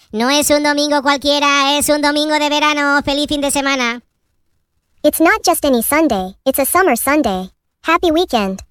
No es un domingo cualquiera, es un domingo de verano. ¡Feliz fin de semana! It's not just any Sunday, it's a summer Sunday. Happy weekend.